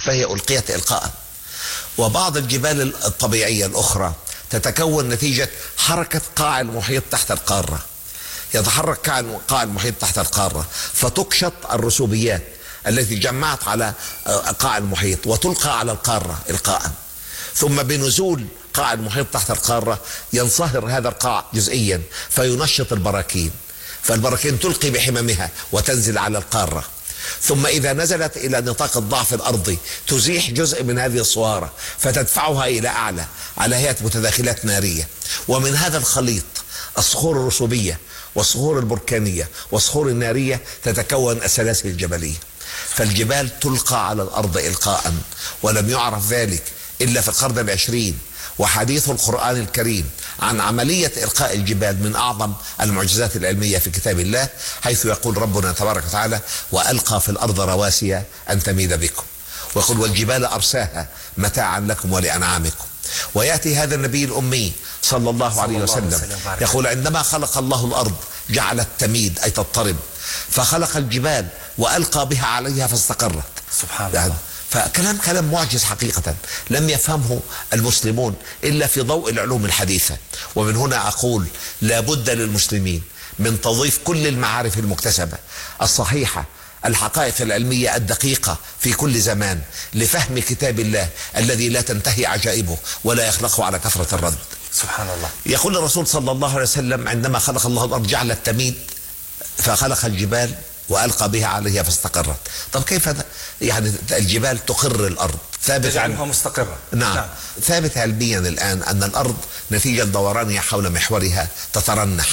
فهي ألقيت إلقاء. وبعض الجبال الطبيعية الأخرى تتكون نتيجة حركة قاع المحيط تحت القارة. يتحرك قاع المحيط تحت القارة فتكشط الرسوبيات التي جمعت على قاع المحيط وتلقى على القارة إلقاء. ثم بنزول قاع المحيط تحت القارة ينصهر هذا القاع جزئيا فينشط البراكين، فالبراكين تلقي بحممها وتنزل على القارة. ثم إذا نزلت إلى نطاق الضعف الأرضي تزيح جزء من هذه الصوارة فتدفعها إلى أعلى على هيئة متداخلات نارية. ومن هذا الخليط الصخور الرسوبية والصخور البركانية والصخور النارية تتكون السلاسل الجبلية. فالجبال تلقى على الأرض إلقاء، ولم يعرف ذلك إلا في القرن العشرين. وحديث القرآن الكريم عن عملية إلقاء الجبال من أعظم المعجزات العلمية في كتاب الله، حيث يقول ربنا تبارك وتعالى: وألقى في الأرض رواسي أن تميد بكم، ويقول: والجبال أرساها متاعا لكم ولأنعامكم. ويأتي هذا النبي الأمي صلى الله عليه وسلم يقول: عندما خلق الله الأرض جعلت تميد أي تضطرب، فخلق الجبال وألقى بها عليها فاستقرت. سبحان الله. كلام معجز حقيقة لم يفهمه المسلمون إلا في ضوء العلوم الحديثة. ومن هنا أقول: لا بد للمسلمين من تضيف كل المعارف المكتسبة الصحيحة، الحقائق العلمية الدقيقة في كل زمان، لفهم كتاب الله الذي لا تنتهي عجائبه ولا يخلقه على كثرة الرد. سبحان الله. يقول الرسول صلى الله عليه وسلم: عندما خلق الله الأرض جعل التميد، فخلق الجبال وألقى بها عليها فاستقرت. طب كيف يعني الجبال تقر الأرض؟ ثابت تجعلها مستقرة. نعم. ثابت علميا الآن أن الأرض نتيجة دورانها حول محورها تترنح،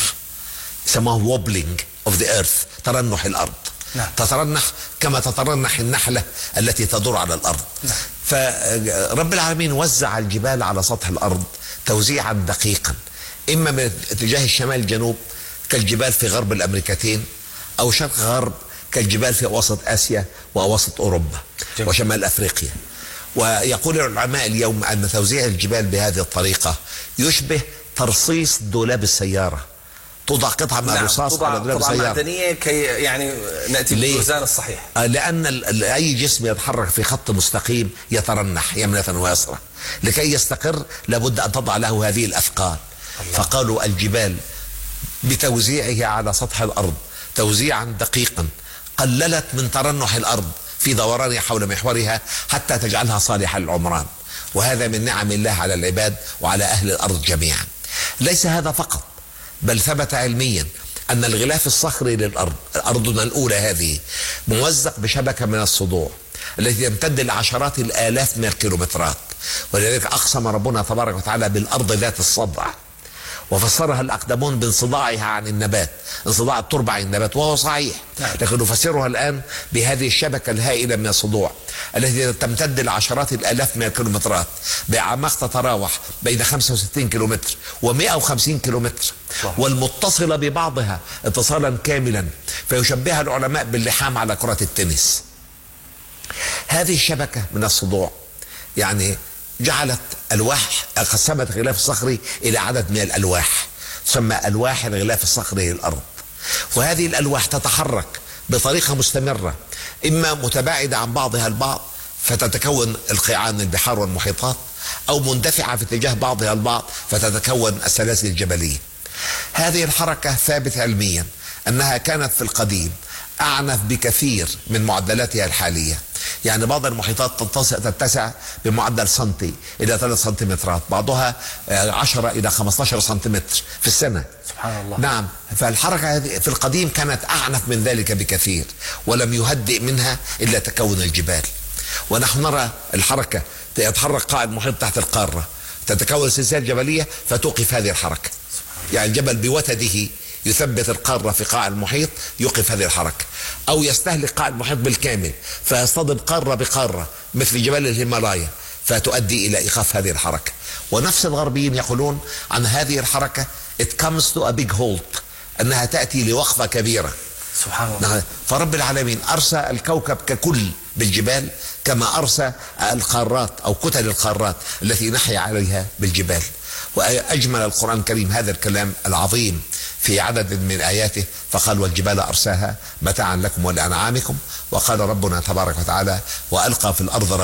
يسموه wobbling of the earth، ترنح الأرض. نعم. تترنح كما تترنح النحلة التي تدور على الأرض. نعم. فرب العالمين وزع الجبال على سطح الأرض توزيعا دقيقا، إما من اتجاه الشمال الجنوب كالجبال في غرب الأمريكتين، أو شرق غرب كالجبال في وسط آسيا ووسط أوروبا وشمال أفريقيا. ويقول العلماء اليوم أن توزيع الجبال بهذه الطريقة يشبه ترصيص دولاب السيارة. توضع قطعة من الرصاص على دولاب السيارة معدنية كي يعني نأتي بالميزان الصحيح. لأن أي جسم يتحرك في خط مستقيم يترنح يمنة ويسرى، لكي يستقر لابد أن تضع له هذه الأثقال. فقالوا الجبال بتوزيعها على سطح الأرض توزيعا دقيقا قللت من ترنح الأرض في دورانها حول محورها حتى تجعلها صالحة للعمران. وهذا من نعم الله على العباد وعلى أهل الأرض جميعا. ليس هذا فقط، بل ثبت علميا أن الغلاف الصخري للأرض، أرضنا الأولى هذه، موزق بشبكة من الصدوع التي تمتد لعشرات الآلاف من الكيلومترات. ولذلك أقسم ربنا تبارك وتعالى بالأرض ذات الصدع، وفسرها الأقدمون بانصداعها عن النبات، انصداع التربة عن النبات، وهو صحيح، لكن نفسرها الآن بهذه الشبكة الهائلة من الصدوع التي تمتد لعشرات الآلاف من الكيلومترات بأعماق تتراوح بين 65 كيلومتر و150 كيلومتر، والمتصلة ببعضها اتصالا كاملا، فيشبهها العلماء باللحام على كرة التنس. هذه الشبكة من الصدوع يعني جعلت ألواح، قسمت الغلاف الصخري إلى عدد من الألواح تسمى ألواح الغلاف الصخري للأرض. وهذه الألواح تتحرك بطريقة مستمرة، إما متباعدة عن بعضها البعض فتتكون القيعان البحار والمحيطات، أو مندفعة في اتجاه بعضها البعض فتتكون السلاسل الجبلية. هذه الحركة ثابت علميا أنها كانت في القديم أعنف بكثير من معدلاتها الحالية. يعني بعض المحيطات تتسع بمعدل سنتي إلى 3 سنتيمترات، بعضها 10 إلى 15 سنتيمتر في السنة. سبحان الله. نعم. فالحركة هذه في القديم كانت أعنف من ذلك بكثير، ولم يهدئ منها إلا تكون الجبال. ونحن نرى الحركة، يتحرك قاع المحيط تحت القارة، تتكون سلسلة جبلية فتوقف هذه الحركة. يعني الجبل بوتده يثبت القارة في قاع المحيط يوقف هذه الحركة، أو يستهلك قاع المحيط بالكامل فيصطدم قارة بقارة مثل جبال الهيمالايا فتؤدي إلى إيقاف هذه الحركة. ونفس الغربيين يقولون عن هذه الحركة it comes to a big halt، أنها تأتي لوقفة كبيرة. سبحان الله. فرب العالمين أرسى الكوكب ككل بالجبال، كما أرسى القارات أو كتل القارات التي نحيا عليها بالجبال. وأجمل القرآن الكريم هذا الكلام العظيم في عدد من آياته، فقال: والجبال أرساها متاعا لكم ولأنعامكم. وقال ربنا تبارك وتعالى: وألقى في الأرض